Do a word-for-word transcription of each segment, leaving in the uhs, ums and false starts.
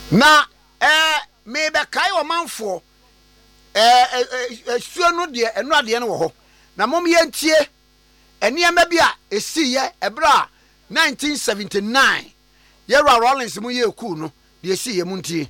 Na eh me be kai o manfo eh suo no de eno ade no wo ho. Na mom ye ntie eniema bi a esiye ebra nineteen seventy-nine Yera Rollins mu ye ku no de esiye mu ntie.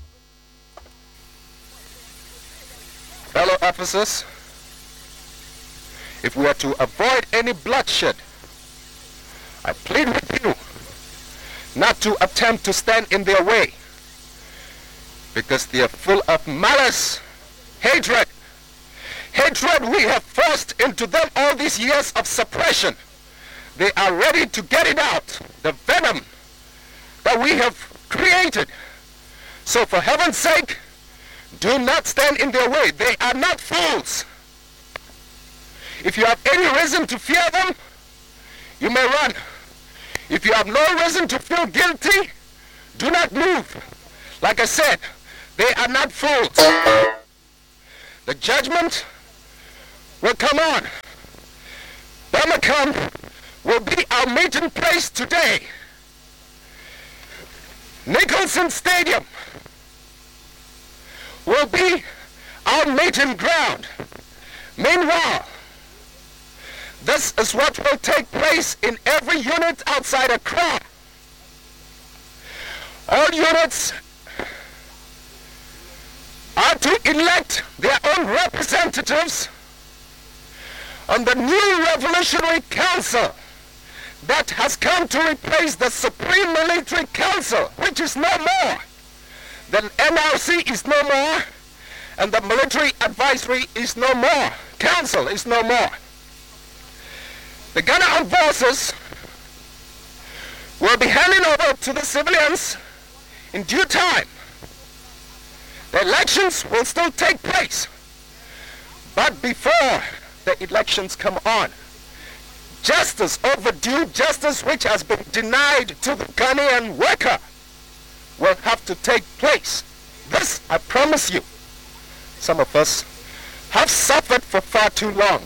Fellow officers, if we are to avoid any bloodshed, I plead with you not to attempt to stand in their way, because they are full of malice, hatred. Hatred we have forced into them all these years of suppression. They are ready to get it out, the venom that we have created. So for heaven's sake, do not stand in their way. They are not fools. If you have any reason to fear them, you may run. If you have no reason to feel guilty, do not move. Like I said, they are not fools. The judgment will come on. Birmingham will be our meeting place today. Nicholson Stadium will be our meeting ground. Meanwhile, this is what will take place in every unit outside Accra. All units are to elect their own representatives on the new Revolutionary Council that has come to replace the Supreme Military Council, which is no more. The N R C is no more, and the Military Advisory is no more. Council is no more. The Ghana Armed Forces will be handing over to the civilians in due time. The elections will still take place, but before the elections come on, justice, overdue justice which has been denied to the Ghanaian worker, will have to take place. This, I promise you, some of us have suffered for far too long.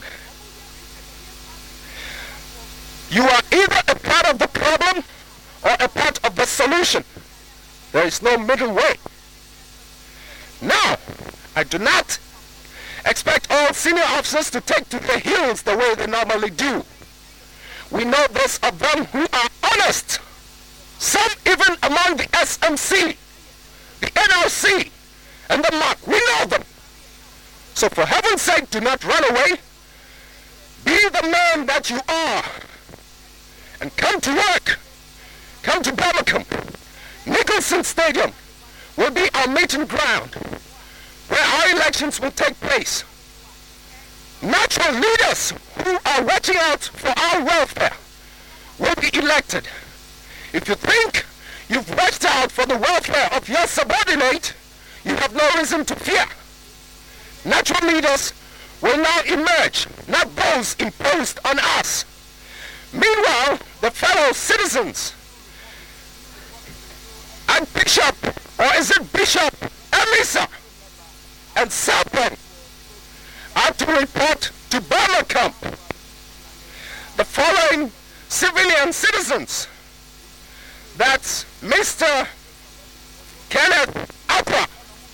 You are either a part of the problem or a part of the solution. There is no middle way. Now, I do not expect all senior officers to take to their heels the way they normally do. We know there's of them who are honest. Some even among the S M C, the N R C, and the M A C. We know them. So for heaven's sake, do not run away. Be the man that you are. And come to work. Come to Birmingham. Nicholson Stadium will be our meeting ground where our elections will take place. Natural leaders who are watching out for our welfare will be elected. If you think you've watched out for the welfare of your subordinate, you have no reason to fear. Natural leaders will now emerge, not those imposed on us. Meanwhile, the fellow citizens and Bishop, or is it Bishop Emisa and Sapon, are to report to Birmingham. The following civilian citizens: that's Mister Kenneth Appa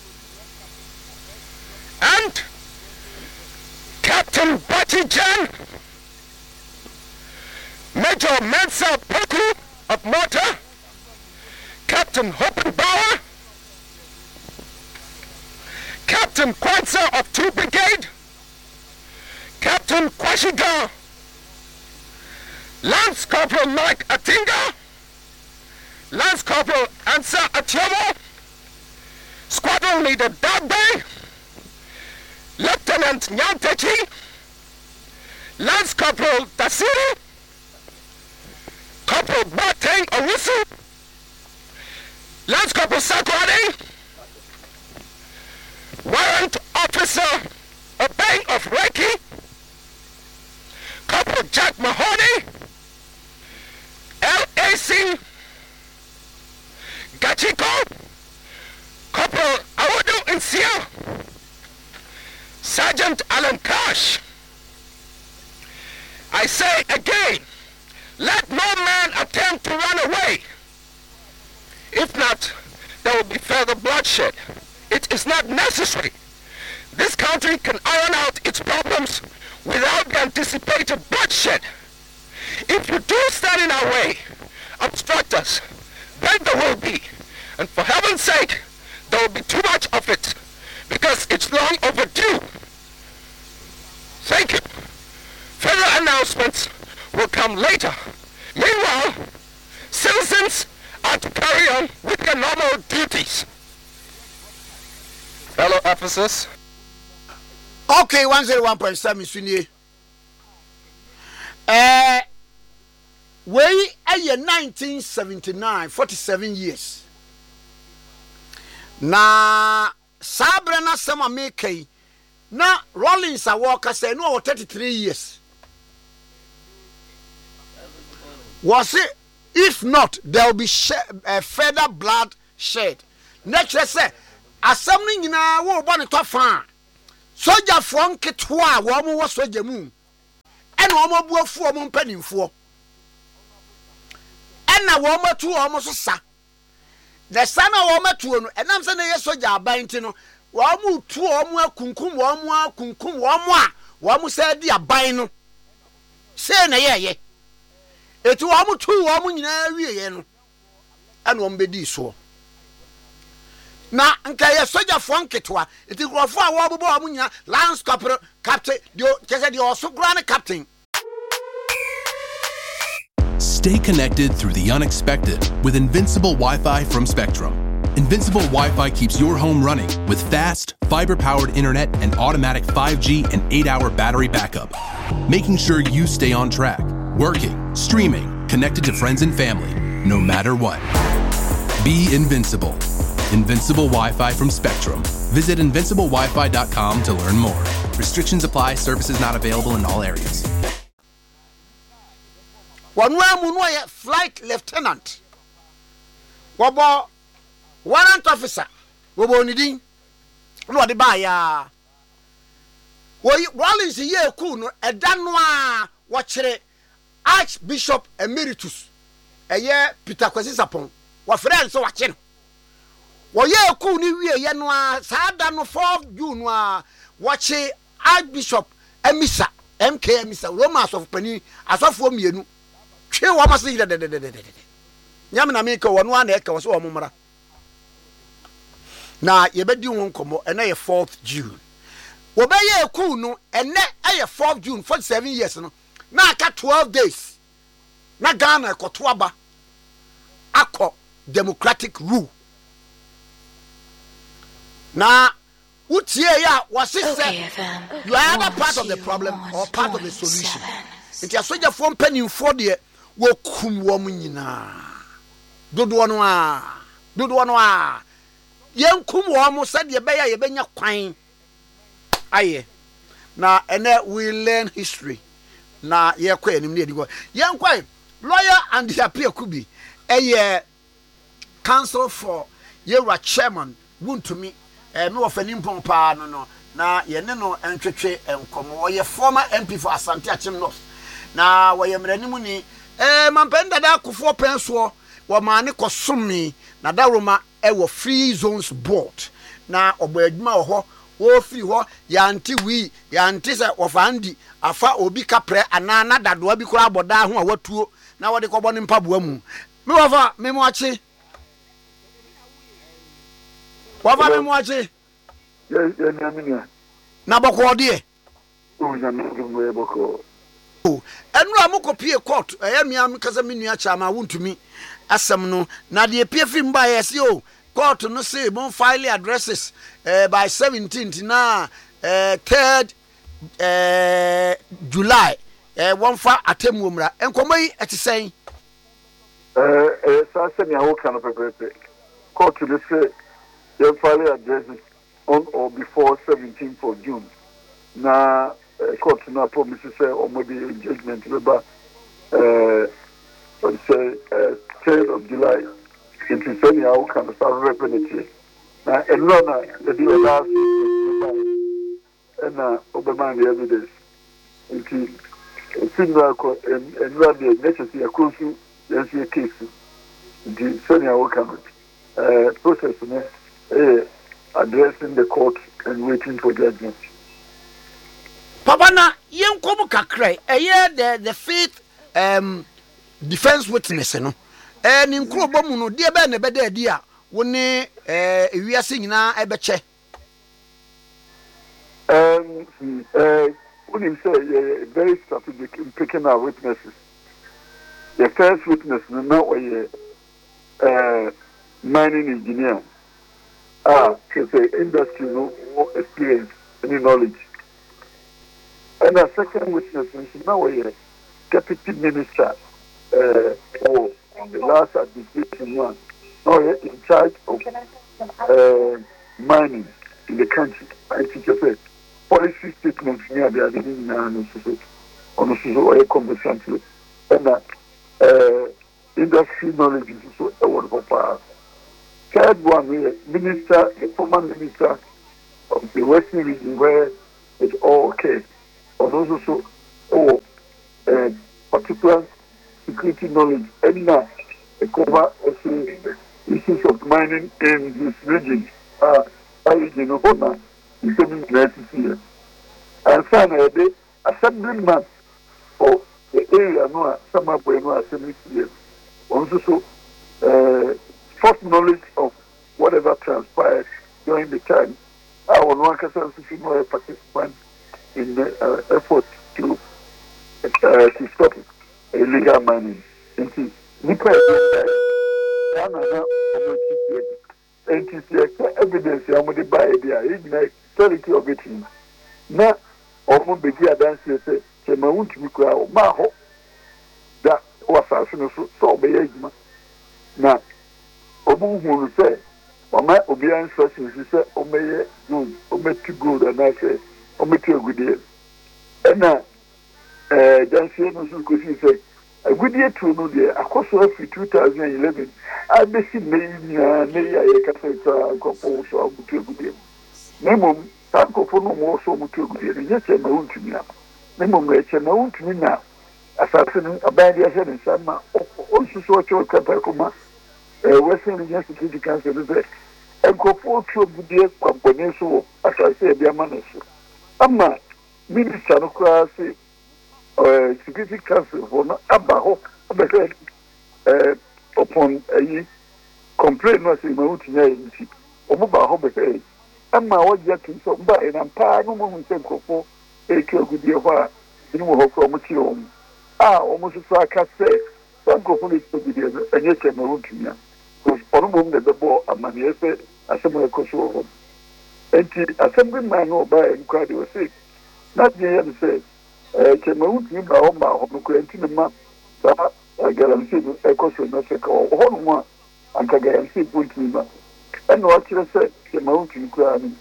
and Captain Bati Jan, Major Mensa Poku of Mota, Captain Hoppenbauer, Captain Kwanzaa of two Brigade, Captain Kwashiga, Lance Corporal Mike Atinga, Lance Corporal Ansa Atiomo, Squadron Leader Dagbe, Lieutenant Nyantechi, Lance Corporal Tasiri, Corporal Bateng Owusu, Lance Corporal Sakwade, Warrant Officer Obeng of Reiki, Corporal Jack Mahoney, L A C Gachiko, Corporal Awudu Insia, Sergeant Alan Cash. I say again, let no man attempt to run away. If not, there will be further bloodshed. It is not necessary. This country can iron out its problems without the anticipated bloodshed. If you do stand in our way, obstruct us, then there will be. And for heaven's sake, there will be too much of it, because it's long overdue. Thank you. Further announcements will come later. Meanwhile, citizens are to carry on with their normal duties. Fellow officers. Okay, one zero one point seven, Sunye. Uh, we are nineteen seventy-nine, forty-seven years. Na sabre na sama mekei na Rollins a walker say no thirty-three years. Was it? If not, there will be sh- uh, further blood shed. Next, let's say, assembling in our war bonnet to farm. Soldier from Ketwa, woman was soldier moon. And woman bore four moon penny for. And a woman two almost a sa. The son of woman two, and I'm saying a soldier binding. Wamu two or more kunkum, one more kunkum, one more. Wamu said, dear bino. Say, na ye. Etu wamu tu wamu nyina wie ye no ana won bedi so na nka ye soja fo nketwa eti krofo a wo bobo wamu nyina lance corporal captain dio kese dio oso grand captain. Stay connected through the unexpected with Invincible Wi-Fi from Spectrum. Invincible Wi-Fi keeps your home running with fast, fiber-powered internet and automatic five G and eight hour battery backup, making sure you stay on track. Working, streaming, connected to friends and family, no matter what. Be invincible. Invincible Wi-Fi from Spectrum. Visit invincible wi fi dot com to learn more. Restrictions apply. Services not available in all areas. One way flight lieutenant. Wabo warrant officer. Wabo nidin. No de ba ya. Wo Rollins ye ku no edanwa wo kire Archbishop Emeritus, a year Peter Kwesisapon, what friends so watching. Well, ye cool new year, Yanwa, Sadan fourth June, watching Archbishop Emissa, M K Emissa, Romas of Penny, as of for me. She was see that Yamina make one one echo was one mumra. Now, ye bet you won't come and a fourth June. Well, by ye cool no, and net a fourth June, forty-seven years no. Na aka twelve days na Ghana kotoaba akọ democratic rule na utie ya wase say you are either part of the problem or part of the solution. Nti asoja fo mpanimfo de wo kum wo nyina dodo no a dodo no a yenkum wo mo se de be ya ye benya kwan aye na ene we learn history. Na ye kwa enim ne edigo ye nkwa lawyer and the appeal could be a council for yewa chairman wuntumi eh me ofani mpon pa no no na ye ne no entwetwe enkomo wo ye former M P for Asante Achim North na wo ye mranimu ni eh mampenda da kofo penso wo maane kosumi na daroma e wo free zones board na obo adwuma wo ho wo free ho yanti wi yanti se ofandi afa obi kapre anana dadoa bi kura aboda ho a watuo na wode kɔbɔ ne mpaboa mu me wafa me mo ache wafa me mo ache yes yes na na bɔkɔ de o na me bɔkɔ o enu amokopie court ɛyɛ mia me kasa me nua chama wuntumi asɛm no na de pie film ba yɛse o court no say bon file addresses uh, by seventeenth na uh, third uh, July uh, one fa atemu mra enkomo yi etisen eh eh sa se mi awo kan pepepe court no say the file addresses on or before seventeenth of June na uh, court no promise say o mo be judgment ba eh uh, say uh, third of July into senior how can start repetitive na enro na the do last and na obama the evidence into similar enro the necessary close to the case the senior how can uh, process uh, addressing the court and waiting for judgment. Papa na yenkom kakra eye the the faith um defense witness no eh ni nkrobo mu no de be na be da adi a wo ne eh ewiase nyina ebeche. Um uh when you say uh, very strategic in picking our witnesses. The first witness no now a uh mining engineer. Ah, she say industry no experience, any knowledge. And the second witness is now a deputy minister uh, for the last administration one, now in charge of uh, mining in the country. I think you say policy statements near the other on the conversation and that uh, industry knowledge is also a wonderful part. Third one, the minister, the former minister of the Western region where it's all okay. And also, oh, uh, particular security knowledge and now uh, cover also issues of mining in this region. Uh, I you know what is coming here. And finally, the assemblyman for the area no some of no assembly here. Also, uh, first knowledge of whatever transpired during the time. I will not consider a participant in the uh, effort to uh, to stop illegal mining. And evidence I'm going to buy the quality of it. Now, I'm going to dance say, "I want to be crowd." Maho, that was also so big. Now, I'm going to say, "Mama, obi instructions say, o me good, o me too good," and I say. Ometu agudie na eh dansie no so kosi say agudie tu no de akoso afi two thousand eleven abesi meya meya ye kasa kopo so agutu agudie nemom tankofo no mo so agutu agudie ne che ma untumi na nemom e che ma untumi na asase no abadi ase ne sama o so so cho kapa kuma eh Western Region Security Council be enkofo tu agudie kwampone so asase e bia ma no so ama minister no kwasi uh, security council for no abaho abeke eh upon ayi complain no say ma utinya yi omo ba ho beke ama wajia tin so ba ina pa no mo nse nkofo e tu agudie ho a ni mo ho ko mo ti o ah omo so so aka say nkofo ni tu agudie no enye che ma utinya ko ono mo de bo amani ese asemo ko so enti assemblyman no ba enkwade o say not the other say eh chema uti ba o ma o ko enti ma sa guarantee e ko so no se ko ho no ma anka guarantee punti ma eno wa kire say chema uti kura ni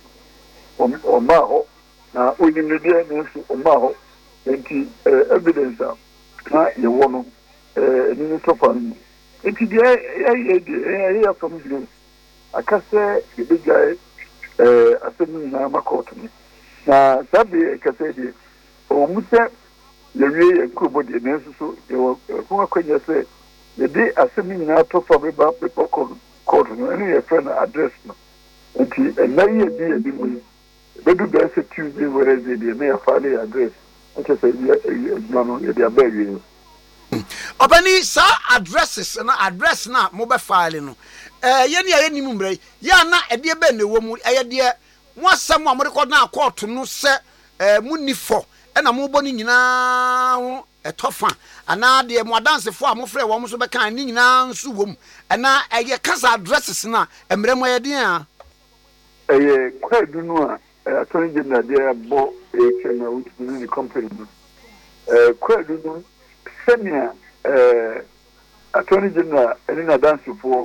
o ma ho na oni ne dia ne so o ma ho enti evidence na ye wo no eh ni so fa ni enti dia e e e from you akase e be guy eh asemi na makoto ni na sabi kasedi o muse le wie ekrubo de nenso so e wo ko akwanya se le de asemi na to fa be ba pe pokon kodo no any friend address no nti na ye bi e bi mu be do be se Tuesday Wednesday de na file address nti se ye no no ye de abawi Obani sa addresses na address na mo be file no eh ye ne ye nimu mbre ya na e de be na wo mu e de mo asem a mo record na court no se eh munifo e na mo bo ni nyina ho etofa ana de mo adansefo a mo frɛ wo mo so be kan ni nyina nso wo mu ana e ye kasa addresses na emre mo ye den a eh kwadu no a attorney general de bo e chema with the company eh kwadu no senior eh attorney general eni na dansefo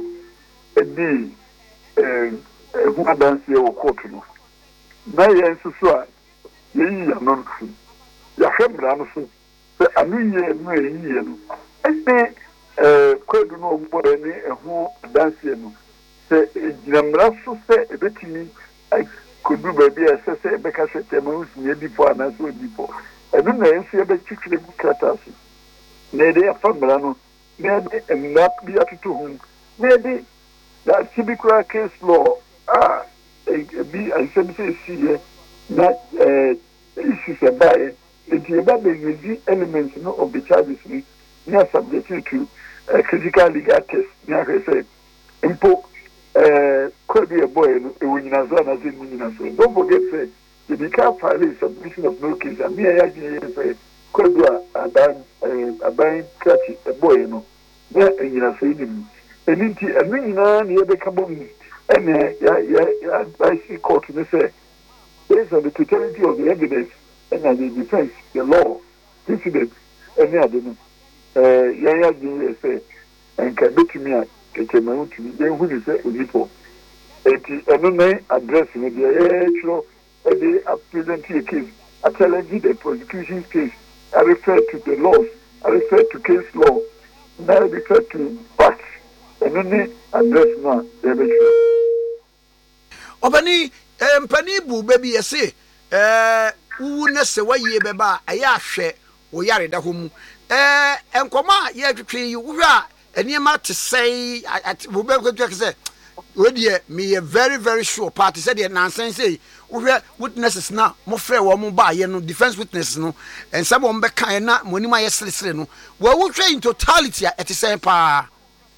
edi eh hu adanse wo court no na ye nsusu a ye yi ya no nsu ya hwebra no so se anu ye no yi ye no ese eh kwadu no mbo ni ehu adanse no se ginamra so se ebetimi kodu ba bi ese se ebeka se tema usu ye dipo ana so dipo enu na ensu ebe chichire bukata so na de afamra no na de emap bi atutu hu na de that typical case law ah be I said see na issues about the about the elements no of the charges ni are subjected to a critical legal test. Now I say impo uh could be a boy when as well as in don't forget say the become file submission of no case and me I say could be a ban a ban catch a boy no yeah you know say him and into and me na near the carbon and yeah yeah I see court to say based on the totality of the evidence and the defense, the law, incident, and the other. Uh, yeah, yeah, say, and can be to me, can my own to me, then who is it with people? And I address with the actual, and the present case, I challenge the prosecution case, I refer to the laws, I refer to case law, and I refer to facts, and then address now, the Obani. Mpani bu baby yesi eh wu na se waye beba aya ahwe wo yare da homu eh enkoma ye twetwe yi wo hwa eniema te sei wo be kwetwe se we de me very very sure party said the nonsense say wo hwa witnesses na mo frɛ wo mo ba ye no defense witnesses no en some mo be kan na mo ni ma ye sere no wo wo hwa in totality a ete sei pa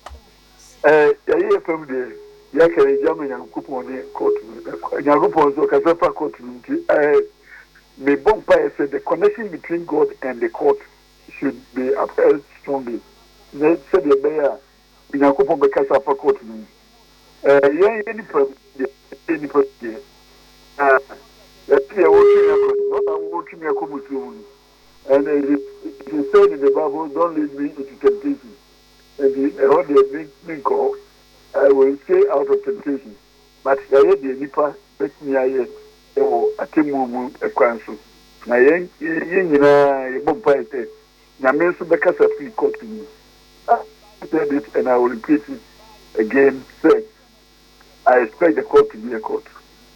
eh ye fam de ya kare jamu Nyankopon ne court Nyankopon so kasafa court nti eh me bomba said the connection between God and the court should be upheld strongly. They said the bear Nyankopon be kasafa court ni eh ye any problem any problem ah that you want to not want to me akomusu and it said in the Bible, don't lead me into temptation, and the all the big call I will stay out of temptation. But I had the nipa let me I oh atimu a council. Na yen yen na ye bomba ite. Na me so beka sa free court me. I said it and I will repeat it again. Say, I expect the court to be a court.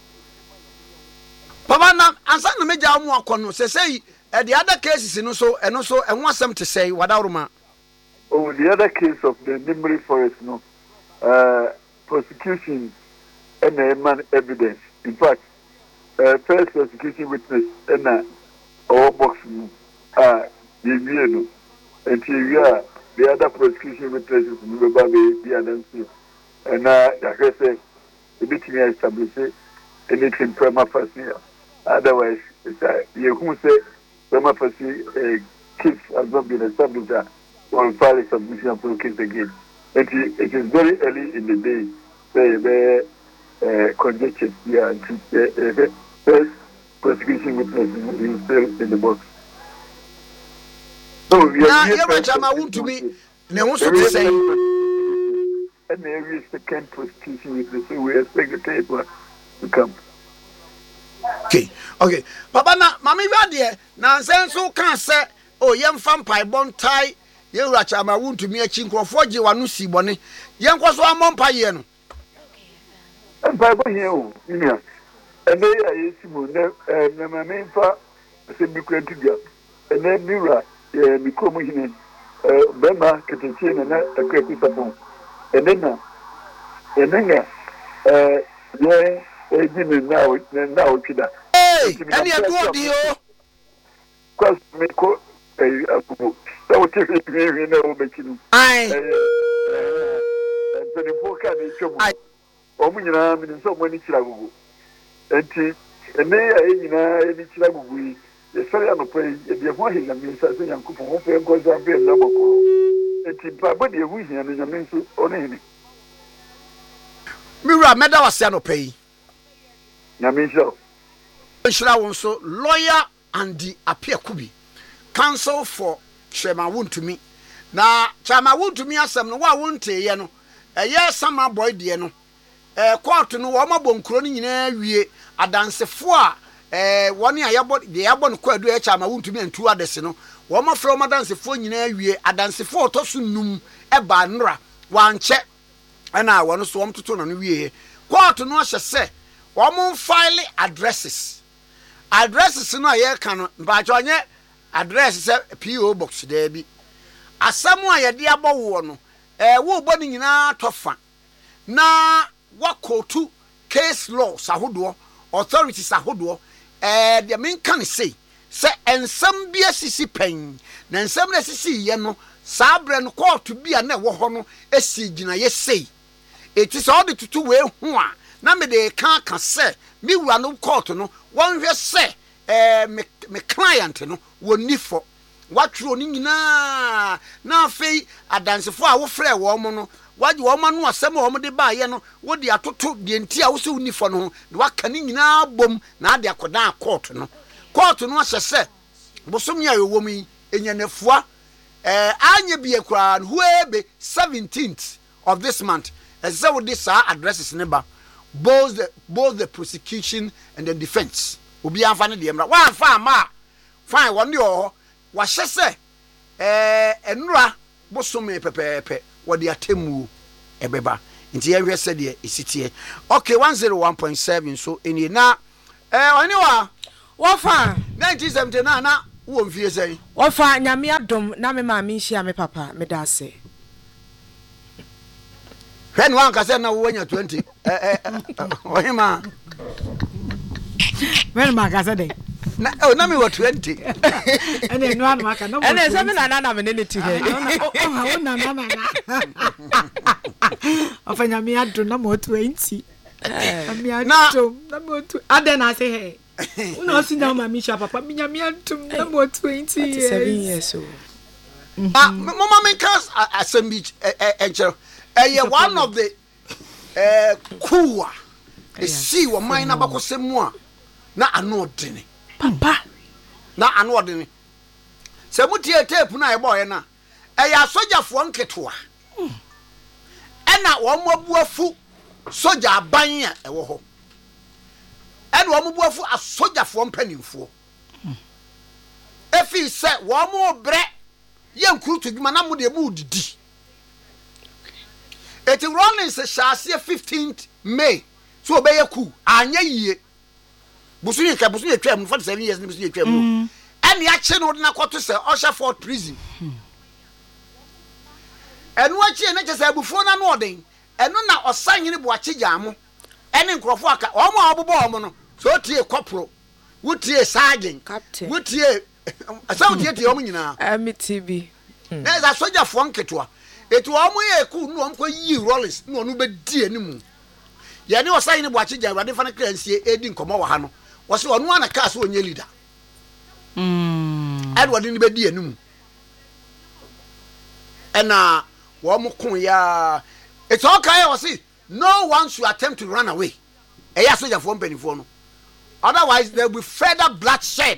Papa na ansa na me ja mu akono se say the other cases no so eno so enwo asem to say wadawroma. Oh, the other case of the memory forest no. Uh, prosecution and uh, man evidence. In fact, uh, first prosecution witness and uh, our box uh, the and the other prosecution witnesses the other and uh, like I say, the bit me establish anything prima facie. Otherwise, it's uh, you who say prima facie uh, case has not been established that will file a submission for the case again. It is, it is very early in the day, very, very uh, conjecture here, and the uh, first prosecution witness is still in the box. So, we are here to be, to say, and there is second prosecution witness, so we expect the paper to come. Okay, okay. Papa, na, Mammy, Vadia, now, so can't say, oh, young vampire, bon tie. Ye racha ma wuntu mi achi nkrofo je wanu si bone ye nkwoso amompa ye no empa bo ye o nia ene ya yesi mo ne na ma memfa se bi kwantu dia ene mira ye mi ko mo hine eh bema keteche na na akwaku sapon ene na ene nga eh ye e di me na o na o twida eh ene adu odi o kwas me ko eh abubu so what you really know make you ai eh the foka ni chobu o mu nyina mi so mo ni kira gugu enti ene ya nyina ni kira gugu yi e sori anope e de ho hin na mi sa se Nyankopon ho fe ngo za be na boko enti pa bo de hu hin na nyame so oni hin Mira meda wase anope yi nyame so shira won so lawyer Andy Apiakubi counsel for Chema Wuntumi. Na Chema Wuntumi asem no wa wonte ye no. Eye sama boy de no. Eh court no wo mabɔ nkro no nyina wie adansefo a eh woni ayabo de yabo no kwadu e Chema Wuntumi antu adese no. Wo mafrɛ wo adansefo nyina wie adansefo otoso num e ba nra wanche ana wono so wo mtoto no wie. Court no hye se wo mo file addresses. Addresses no ye ka no mpa chonye address se P O box there bi asam a ye de abɔ wo no eh wo bɔ ni nyina tofa na wakotu case laws ahodoɔ authorities ahodoɔ eh de men kan say sɛ ensɛm bi asisi pɛn na ensɛm na asisi yɛ no saa brɛ no court bi a na ɛwɔ hɔ no esi gyina yɛ sei eti sɛ ɔde tutu we ho a na me de ka ka sɛ me wura no court no wɔnhwɛ sɛ eh me, me client no woni fo watwro ni nyina na afei adansefo a wo frɛ wɔ mo no waje wɔ ma no asɛm a wɔn de ba yɛ no wo de atoto de nti a wo sɛ woni fo no de waka ni nyina bom na ade akoda court no court no ahyɛ sɛ bosom ya yɛ wɔ mu yi enyanefua eh anya bi ekura huebe seventeenth of this month as say with this addresses neba both the both the prosecution and the defense obi anfa ne de mra wa anfa ma fine won de o wa hye se eh enura bosom pepepe wo de atemu ebeba nti ye hwe se de esitie okay one oh one point seven so eni na eh oni wa wo fa nineteen seventy-nine na wo mfie sei wo fa nyame adom na me ma me nhia me papa me da ase hwen wan ka se na wo nya twenty eh eh ohima hwen ma ka se de na oh na me wo twenty ene no anu aka no ene se me na na na me ne ti he o ha na na na ofa nyame adom na mo twenty nyame adom na mo twenty ade na se he una osi na ma mi sha papa mi nyame adom na mo twenty years seven years old ah mama me cast assembly encher eh one of the eh cool e see wo man na bakosem a na ano odene papa na ano odene se mutie tape na e boy na eh ya sojafo nketoa e na wo mobuafu soja aban a e wo ho e na wo mobuafu asojafo mpanimfo efi se wo mo bre ye nkuru todwuma na mo de mu didi eti running se shase fifteenth May so obeye ku anya yie busu ye ka busu ye twam forty-seven years ni busu ye twam ene ya che no na kwato se Usher Fort prison enu achi na che se abufuo na no oden enu na osanyene bo achi jamo ene nkrofo aka omo abobo omo no so tie kopro wotie sergeant wotie asaw tie tie omo nyina ami tv na za soja fo nketoa etu omo ye ku no omko yi Rollins no no be die animu ye ne osanyene bo achi jamo ade fa na kransie edi nkomo wa ha no wo se onu ana ka so onye leader mm Edward ni be die animu ena wo mo kun ya it's okay o see no one should attempt to run away e ya soldier for mpanifo no otherwise there will be further bloodshed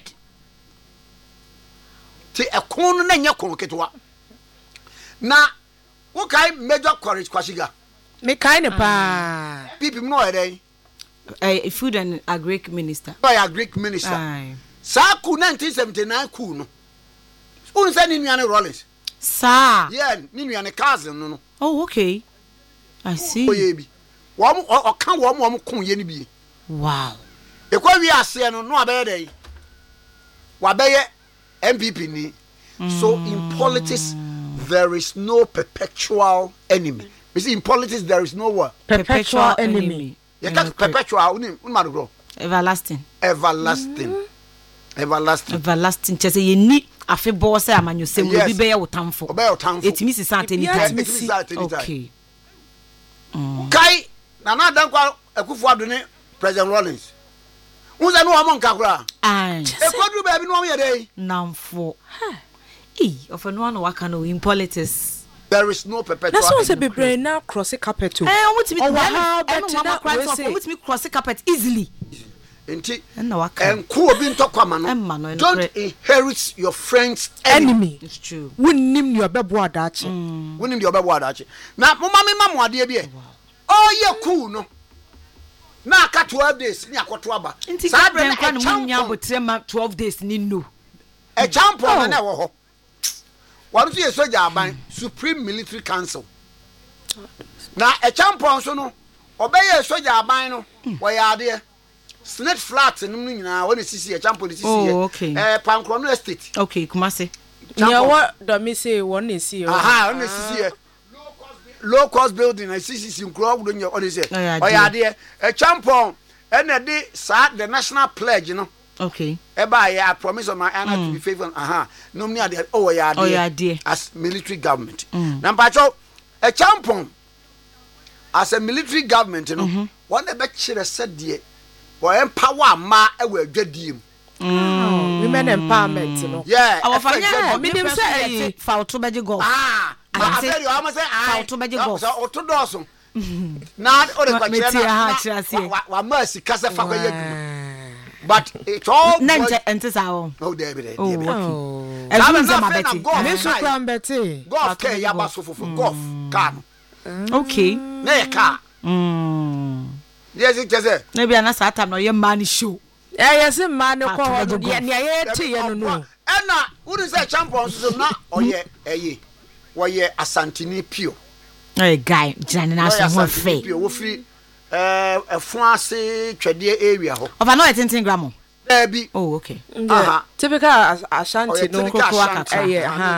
ti ekun na nya kon ketwa na wo kai Major Courage Kwashiga me kai ne pa people no ere eh food and agri minister boy agri minister sa ku nineteen seventy-nine ku no un say ni nuane Rollins sa yeah ni nuane cousin no no oh okay I see oye bi wo o kan wo mo kon ye ni bi wow e kwa wi ase no no abaye dey wa baye M P P ni mm. So in politics there is no perpetual enemy. You see in politics there is no what perpetual, perpetual enemy, enemy. You can't okay. Perpetual uni un grow everlasting everlasting mm. everlasting everlasting chese ye ni afi bo se amanyosem obi be ye wotamfo obi wotamfo etimi si sante ni time okay mm. Kai na na dan kwa Akufo Addo ne President Rollins unza no amo nka kura ai e kwadu ba bi no amo ye dey namfo eh of no one waka no in politics there is no perpetual na so say bebre na cross carpet eh omutimi oh how better na omutimi cross carpet easily enti na waka enko obi ntokwa ma no don't inherit your friend's enemy. enemy it's true wonnim ni obebo adache wonnim ni obebo adache na mama me ma mo ade bi e oh ye cool no na aka twelve days ni akoto aba sa bre na mu nya botre ma twelve days ni no e champion na wo ho one to soja aban Supreme Military Council na e champion so no obeye soja aban no wo ya ade Snake Flat no nyina wona sisi e champion sisi eh Pankrono Estate okay Kumase ya what do me say one is see aha wona sisi low cost building na C C C nkuro wodo nya oni say oyade e champion e na de sa the national pledge no okay e ba ya promise of my honor mm. to be faithful aha no me ade oh oyade oyade as military government mm. na mpacho a champion as a military government no mm-hmm. one be kire said de or empower ma e wa adwadiem mm. women empowerment no yeah awafanya minim say fa to beje golf ah ma aberi o ma say ah fa to beje golf so oto doso na o de kwa kire na wa ma sika se fa kwa yaduma but it's all nante ente sawo oh there be there oh ezu za mabeti me so kwa mbeti golf ke ya ba so fofo golf car okay na ye car mm yes it say na bia na sa time no ye man show eh yes man ko ho ne ne ye te ye no no e na wuru say champion so na oye eye wo ye Asantini Pio eh guy jani na so ho fe Pio wo free eh efun ase twede area ho ofa no eighteen gram there be oh okay aha typical Ashanti no kokwa kaka eh ha